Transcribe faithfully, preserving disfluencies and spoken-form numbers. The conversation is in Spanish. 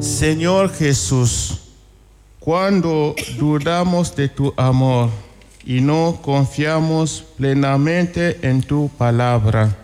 Señor Jesús, cuando dudamos de tu amor y no confiamos plenamente en tu palabra,